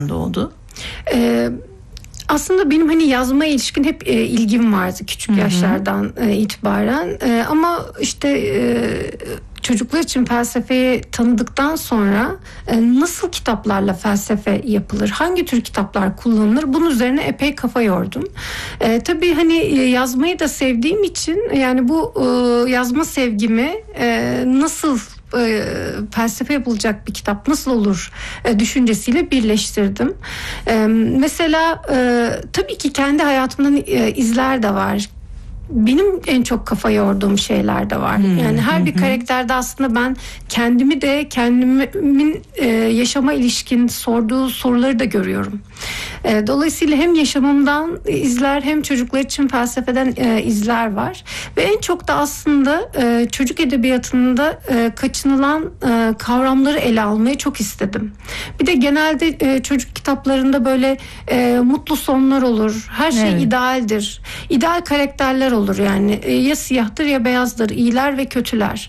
doğdu? Aslında benim hani yazmaya ilişkin hep ilgim vardı küçük yaşlardan itibaren. Ama işte çocuklar için felsefeyi tanıdıktan sonra nasıl kitaplarla felsefe yapılır, hangi tür kitaplar kullanılır, bunun üzerine epey kafa yordum. Tabii hani yazmayı da sevdiğim için yani bu yazma sevgimi nasıl felsefe yapılacak bir kitap nasıl olur düşüncesiyle birleştirdim. Mesela tabii ki kendi hayatımdan izler de var. Benim en çok kafa yorduğum şeyler de var. Yani her bir karakterde aslında ben kendimi de kendimin yaşama ilişkin sorduğu soruları da görüyorum. Dolayısıyla hem yaşamımdan izler hem çocuklar için felsefeden izler var. Ve en çok da aslında çocuk edebiyatında kaçınılan kavramları ele almayı çok istedim. Bir de genelde çocuk kitaplarında böyle mutlu sonlar olur. Her şey idealdir. İdeal karakterler olur yani. Ya siyahtır ya beyazdır. İyiler ve kötüler.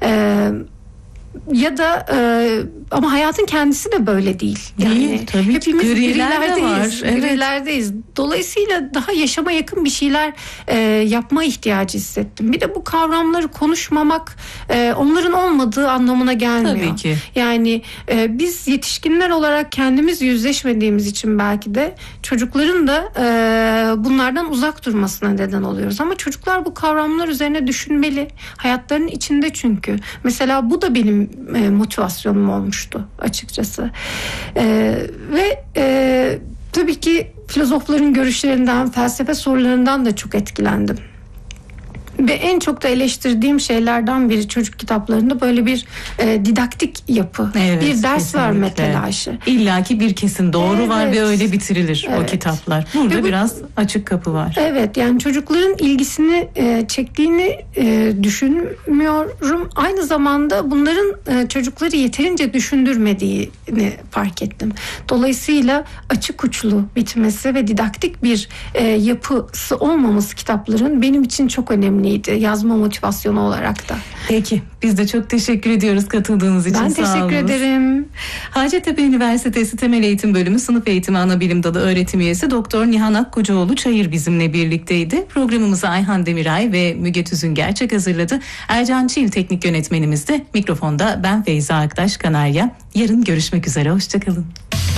Ya da ama hayatın kendisi de böyle değil. Yani tabii hepimiz griler de var. Grilerdeyiz. Dolayısıyla daha yaşama yakın bir şeyler yapma ihtiyacı hissettim. Bir de bu kavramları konuşmamak onların olmadığı anlamına gelmiyor. Tabii ki. Yani biz yetişkinler olarak kendimiz yüzleşmediğimiz için belki de çocukların da bunlardan uzak durmasına neden oluyoruz. Ama çocuklar bu kavramlar üzerine düşünmeli. Hayatlarının içinde çünkü. Mesela bu da benim motivasyonum olmuştu açıkçası. Ve tabii ki filozofların görüşlerinden, felsefe sorularından da çok etkilendim. Ve en çok da eleştirdiğim şeylerden biri çocuk kitaplarında böyle bir didaktik yapı, bir ders verme telaşı. İlla ki bir kesin doğru var ve öyle bitirilir o kitaplar. Burada biraz açık kapı var. Evet, yani çocukların ilgisini çektiğini düşünmüyorum. Aynı zamanda bunların çocukları yeterince düşündürmediğini fark ettim. Dolayısıyla açık uçlu bitmesi ve didaktik bir yapısı olmaması kitapların benim için çok önemli. Yazma motivasyonu olarak da. Peki, biz de çok teşekkür ediyoruz katıldığınız için. Ben teşekkür ederim. Hacettepe Üniversitesi Temel Eğitim Bölümü Sınıf Eğitimi Anabilim Dalı Öğretim Üyesi Doktor Nihan Akkocaoğlu Çayır bizimle birlikteydi. Programımızı Ayhan Demiray ve Müge Tüzün Gerçek hazırladı. Ercan Çil teknik yönetmenimiz de, mikrofonda ben Feyza Aktaş Kanarya. Yarın görüşmek üzere, hoşçakalın.